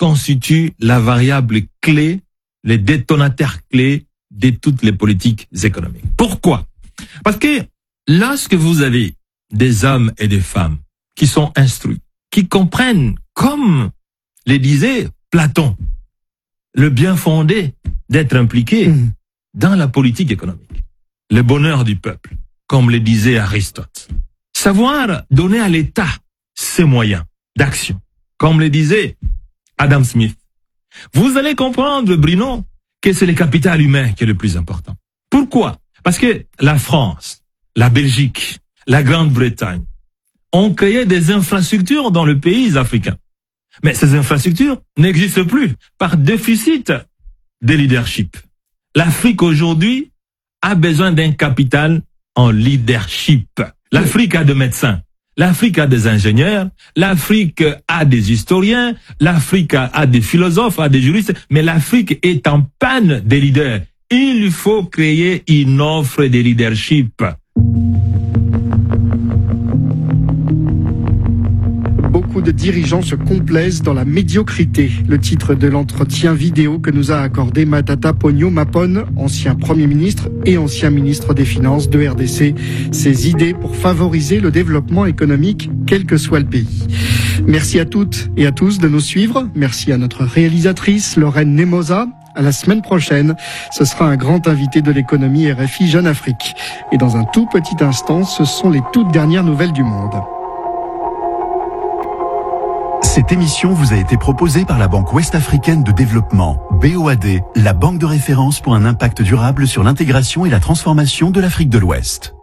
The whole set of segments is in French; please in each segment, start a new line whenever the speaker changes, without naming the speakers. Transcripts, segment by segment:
constitue la variable clé, le détonateur clé de toutes les politiques économiques. Pourquoi? Parce que lorsque vous avez des hommes et des femmes qui sont instruits, qui comprennent, comme le disait Platon, le bien fondé d'être impliqué dans la politique économique, le bonheur du peuple, comme le disait Aristote. Savoir donner à l'État ses moyens d'action, comme le disait Adam Smith. Vous allez comprendre, Bruno, que c'est le capital humain qui est le plus important. Pourquoi? Parce que la France, la Belgique, la Grande-Bretagne ont créé des infrastructures dans le pays africain. Mais ces infrastructures n'existent plus par déficit de leadership. L'Afrique aujourd'hui a besoin d'un capital en leadership. L'Afrique a des médecins, l'Afrique a des ingénieurs, l'Afrique a des historiens, l'Afrique a des philosophes, a des juristes, mais l'Afrique est en panne de leaders. Il faut créer une offre de leadership.
Beaucoup de dirigeants se complaisent dans la médiocrité. Le titre de l'entretien vidéo que nous a accordé Matata Ponyo Mapone, ancien Premier ministre et ancien ministre des Finances de RDC. Ses idées pour favoriser le développement économique, quel que soit le pays. Merci à toutes et à tous de nous suivre. Merci à notre réalisatrice Lorraine Nemosa. À la semaine prochaine, ce sera un grand invité de l'économie RFI Jeune Afrique. Et dans un tout petit instant, ce sont les toutes dernières nouvelles du monde.
Cette émission vous a été proposée par la Banque Ouest-Africaine de Développement, BOAD, la banque de référence pour un impact durable sur l'intégration et la transformation de l'Afrique de l'Ouest.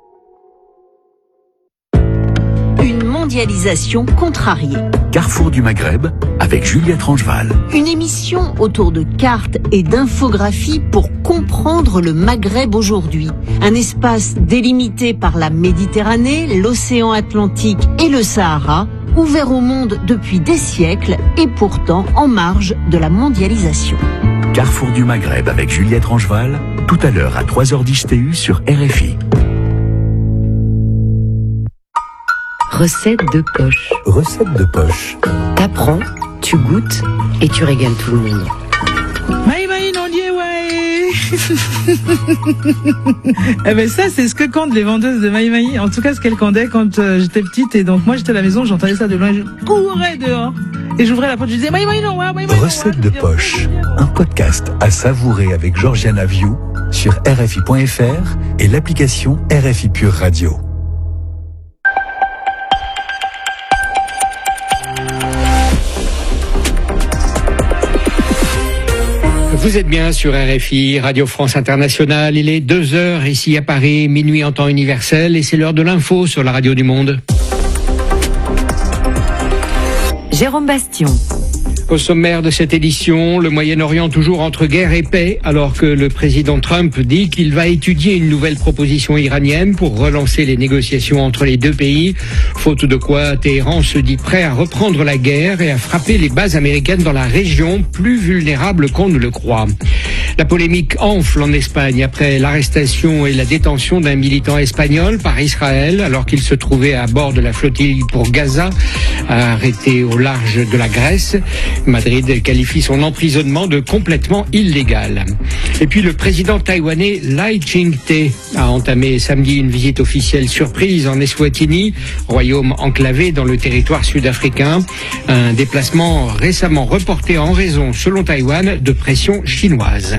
Une mondialisation contrariée.
Carrefour du Maghreb, avec Juliette Rangeval.
Une émission autour de cartes et d'infographies pour comprendre le Maghreb aujourd'hui. Un espace délimité par la Méditerranée, l'océan Atlantique et le Sahara, ouvert au monde depuis des siècles et pourtant en marge de la mondialisation.
Carrefour du Maghreb avec Juliette Rangeval, tout à l'heure à 3h10 TU sur RFI.
Recette de poche.
Recette de poche.
T'apprends, tu goûtes et tu régales tout le monde.
Eh ben ça, c'est ce que comptent les vendeuses de maï. En tout cas, ce qu'elles candaient quand j'étais petite. Et donc moi, j'étais à la maison, j'entendais ça de loin, je courais dehors et j'ouvrais la porte, je disais maï.
Recette de poche, un podcast à savourer avec Georgiana View sur RFI.fr et l'application RFI Pure Radio.
Vous êtes bien sur RFI, Radio France Internationale. Il est 2h ici à Paris, minuit en temps universel, et c'est l'heure de l'info sur la radio du monde.
Jérôme Bastion.
Au sommaire de cette édition, le Moyen-Orient toujours entre guerre et paix, alors que le président Trump dit qu'il va étudier une nouvelle proposition iranienne pour relancer les négociations entre les deux pays. Faute de quoi, Téhéran se dit prêt à reprendre la guerre et à frapper les bases américaines dans la région, plus vulnérables qu'on ne le croit. La polémique enfle en Espagne après l'arrestation et la détention d'un militant espagnol par Israël alors qu'il se trouvait à bord de la flottille pour Gaza, arrêté au large de la Grèce. Madrid qualifie son emprisonnement de complètement illégal. Et puis le président taïwanais Lai Ching-te a entamé samedi une visite officielle surprise en Eswatini, royaume enclavé dans le territoire sud-africain. Un déplacement récemment reporté en raison, selon Taïwan, de pression chinoise.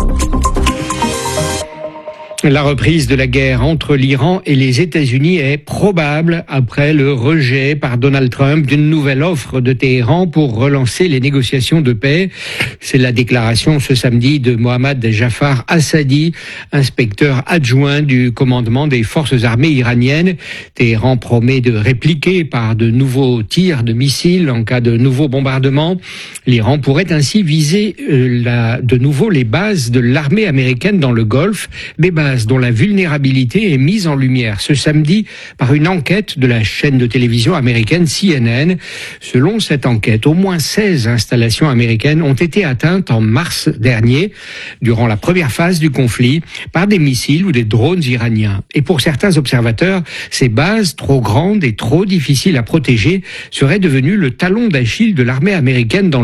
La reprise de la guerre entre l'Iran et les États-Unis est probable après le rejet par Donald Trump d'une nouvelle offre de Téhéran pour relancer les négociations de paix. C'est la déclaration ce samedi de Mohammad Jafar Assadi, inspecteur adjoint du commandement des forces armées iraniennes. Téhéran promet de répliquer par de nouveaux tirs de missiles en cas de nouveaux bombardements. L'Iran pourrait ainsi viser de nouveau les bases de l'armée américaine dans le Golfe, des bases dont la vulnérabilité est mise en lumière ce samedi par une enquête de la chaîne de télévision américaine CNN. Selon cette enquête, au moins 16 installations américaines ont été atteintes en mars dernier, durant la première phase du conflit, par des missiles ou des drones iraniens. Et pour certains observateurs, ces bases, trop grandes et trop difficiles à protéger, seraient devenues le talon d'Achille de l'armée américaine dans